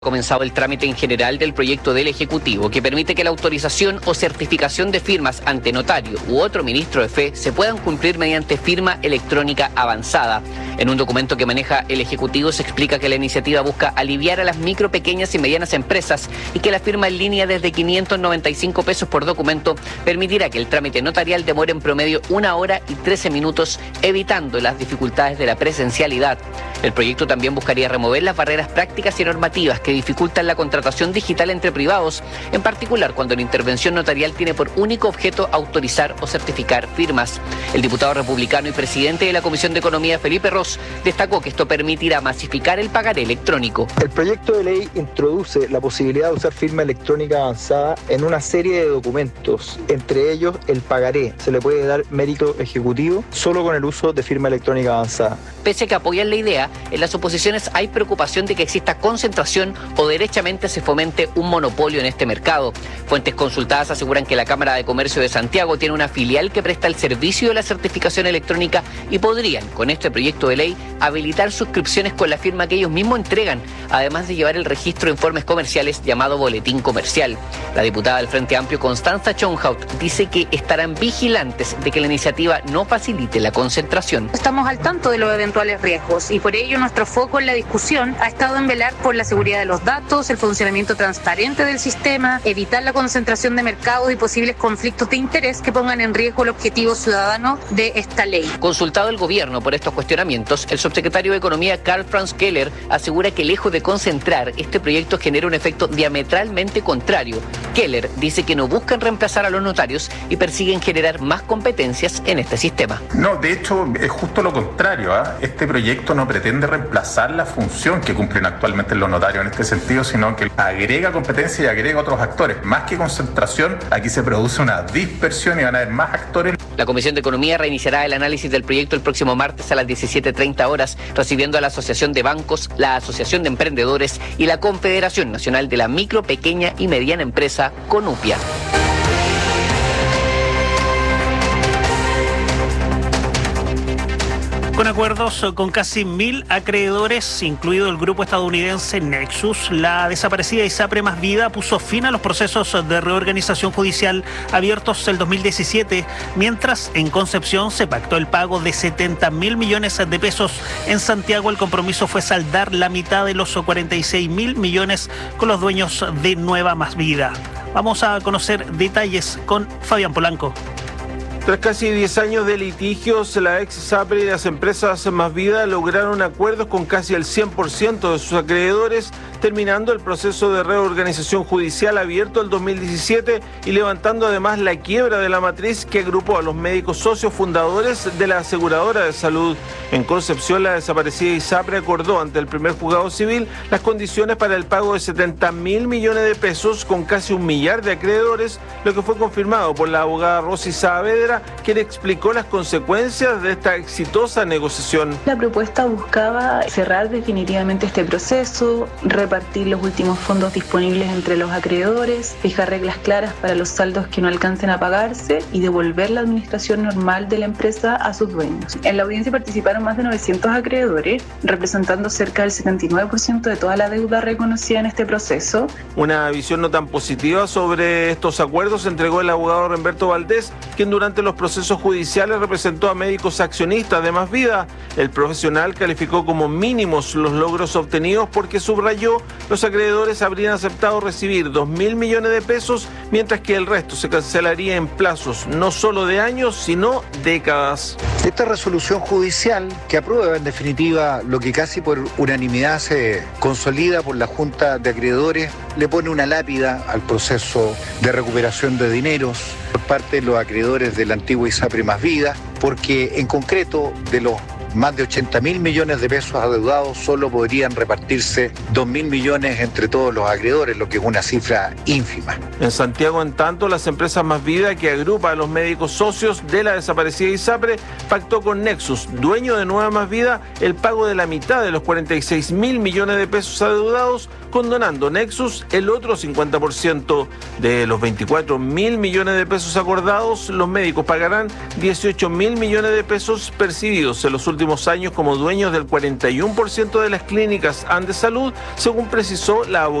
Comenzado el trámite en general del proyecto del Ejecutivo que permite que la autorización o certificación de firmas ante notario u otro ministro de fe se puedan cumplir mediante firma electrónica avanzada. En un documento que maneja el Ejecutivo se explica que la iniciativa busca aliviar a las micro, pequeñas y medianas empresas y que la firma en línea desde 595 pesos por documento permitirá que el trámite notarial demore en promedio 1 hora y 13 minutos, evitando las dificultades de la presencialidad. El proyecto también buscaría remover las barreras prácticas y normativas que dificultan la contratación digital entre privados, en particular cuando la intervención notarial tiene por único objeto autorizar o certificar firmas. El diputado republicano y presidente de la Comisión de Economía, Felipe Ros, destacó que esto permitirá masificar el pagaré electrónico. El proyecto de ley introduce la posibilidad de usar firma electrónica avanzada en una serie de documentos, entre ellos el pagaré. Se le puede dar mérito ejecutivo solo con el uso de firma electrónica avanzada. Pese a que apoyan la idea, en las oposiciones hay preocupación de que exista concentración o derechamente se fomente un monopolio en este mercado. Fuentes consultadas aseguran que la Cámara de Comercio de Santiago tiene una filial que presta el servicio de la certificación electrónica y podrían, con este proyecto de ley, habilitar suscripciones con la firma que ellos mismos entregan, además de llevar el registro de informes comerciales llamado boletín comercial. La diputada del Frente Amplio, Constanza Chonhaut, dice que estarán vigilantes de que la iniciativa no facilite la concentración. Estamos al tanto de los eventuales riesgos y por ello nuestro foco en la discusión ha estado en velar por la seguridad de los datos, el funcionamiento transparente del sistema, evitar la concentración de mercados y posibles conflictos de interés que pongan en riesgo el objetivo ciudadano de esta ley. Consultado el gobierno por estos cuestionamientos, el subsecretario de Economía, Karl Franz Keller, asegura que lejos de concentrar, este proyecto genera un efecto diametralmente contrario. Keller dice que no buscan reemplazar a los notarios y persiguen generar más competencias en este sistema. No, de hecho, es justo lo contrario, ¿eh? Este proyecto no pretende reemplazar la función que cumplen actualmente los notarios en este sentido, sino que agrega competencia y agrega otros actores. Más que concentración, aquí se produce una dispersión y van a haber más actores. La Comisión de Economía reiniciará el análisis del proyecto el próximo martes a las 17:30 horas, recibiendo a la Asociación de Bancos, la Asociación de Emprendedores y la Confederación Nacional de la Micro, Pequeña y Mediana Empresa, CONUPIA. Con acuerdos con casi 1.000 acreedores, incluido el grupo estadounidense Nexus, la desaparecida ISAPRE Más Vida puso fin a los procesos de reorganización judicial abiertos el 2017, mientras en Concepción se pactó el pago de 70.000 millones de pesos. En Santiago el compromiso fue saldar la mitad de los 46.000 millones con los dueños de Nueva Más Vida. Vamos a conocer detalles con Fabián Polanco. Tras casi 10 años de litigios, la ex ISAPRE y las empresas Más Vida lograron acuerdos con casi el 100% de sus acreedores, terminando el proceso de reorganización judicial abierto el 2017 y levantando además la quiebra de la matriz que agrupó a los médicos socios fundadores de la aseguradora de salud. En Concepción, la desaparecida ISAPRE acordó ante el primer juzgado civil las condiciones para el pago de 70.000 millones de pesos con casi 1 millar de acreedores, lo que fue confirmado por la abogada Rosy Saavedra, quien explicó las consecuencias de esta exitosa negociación. La propuesta buscaba cerrar definitivamente este proceso, repartir los últimos fondos disponibles entre los acreedores, fijar reglas claras para los saldos que no alcancen a pagarse y devolver la administración normal de la empresa a sus dueños. En la audiencia participaron más de 900 acreedores, representando cerca del 79% de toda la deuda reconocida en este proceso. Una visión no tan positiva sobre estos acuerdos entregó el abogado Humberto Valdés, quien durante los procesos judiciales representó a médicos accionistas de Más Vida. El profesional calificó como mínimos los logros obtenidos porque subrayó los acreedores habrían aceptado recibir 2.000 millones de pesos, mientras que el resto se cancelaría en plazos no solo de años, sino décadas. Esta resolución judicial, que aprueba en definitiva lo que casi por unanimidad se consolida por la Junta de Acreedores, le pone una lápida al proceso de recuperación de dineros por parte de los acreedores de la antigua ISAPRE Más Vida, porque en concreto de los más de 80.000 millones de pesos adeudados solo podrían repartirse 2.000 millones entre todos los acreedores, lo que es una cifra ínfima. En Santiago, en tanto, las empresas Más Vida, que agrupa a los médicos socios de la desaparecida ISAPRE, pactó con Nexus, dueño de Nueva Más Vida, el pago de la mitad de los 46.000 millones de pesos adeudados, condonando Nexus el otro 50%. De los 24.000 millones de pesos acordados, los médicos pagarán 18.000 millones de pesos percibidos en los últimos últimos años como dueños del 41% de las clínicas Andes Salud, según precisó la abogada